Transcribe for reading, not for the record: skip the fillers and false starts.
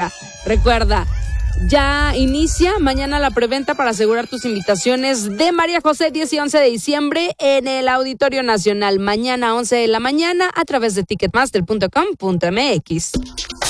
Guadalajara. Recuerda, ya inicia mañana la preventa para asegurar tus invitaciones de María José 10 y 11 de diciembre en el Auditorio Nacional. Mañana 11 de la mañana a través de ticketmaster.com.mx.